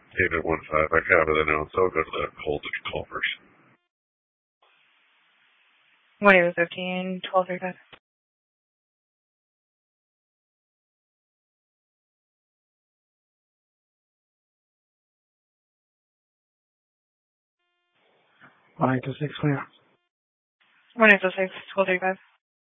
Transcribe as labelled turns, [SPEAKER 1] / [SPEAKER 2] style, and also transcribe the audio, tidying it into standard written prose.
[SPEAKER 1] David 1-5, I copy that now, so I'll go to the hold call first.
[SPEAKER 2] 1-815, 1235.
[SPEAKER 3] All right, 6 clear.
[SPEAKER 2] 1-806, 1235.